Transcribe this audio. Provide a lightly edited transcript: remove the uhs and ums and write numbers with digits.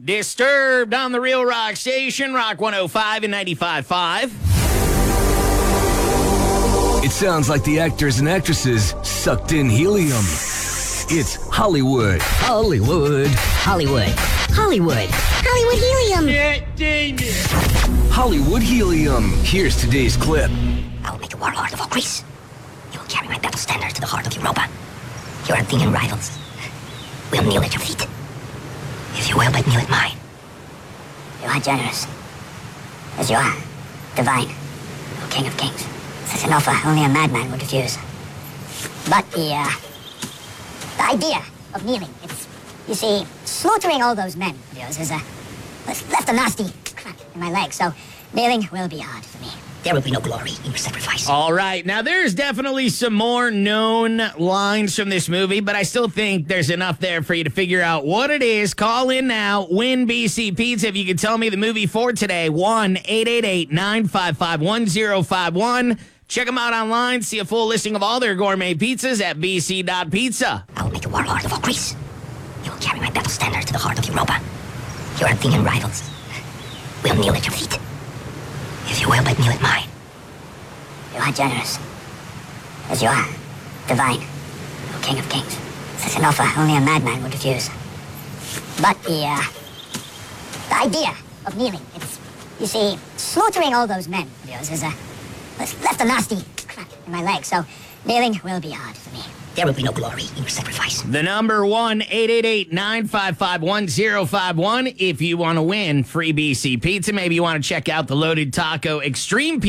Disturbed on the Real Rock Station, Rock 105 and 95.5. It sounds like the actors and actresses sucked in helium. It's Hollywood. Hollywood. Hollywood. Hollywood. Hollywood helium. Hollywood helium. Here's today's clip. I will make a warlord of all Greece. You will carry my battle standard to the heart of Europa. Your Athenian rivals will kneel at your feet. If you will but kneel at mine. You are generous. As you are. Divine. O King of Kings. Such an offer only a madman would refuse. But the idea of kneeling, it's, you see, slaughtering all those men of yours has left a nasty crack in my leg, so kneeling will be hard for me. There will be no glory in your sacrifice. All right. Now, there's definitely some more known lines from this movie, but I still think there's enough there for you to figure out what it is. Call in now. Win BC Pizza. If you could tell me the movie for today, 1-888-955-1051. Check them out online. See a full listing of all their gourmet pizzas at bc.pizza. I will make a warlord of all Greece. You will carry my battle standard to the heart of Europa. Your Athenian rivals will kneel at your feet. If you will but kneel at mine. You are generous. As you are. Divine. O King of Kings. Such an offer only a madman would refuse. But the idea of kneeling, it's, you see, slaughtering all those men of yours has left a nasty crack in my leg, so kneeling will be hard for me. There will be no glory in your sacrifice. The number 1-888-955-1051 if you want to win free BC Pizza. Maybe you want to check out the Loaded Taco Extreme Pizza.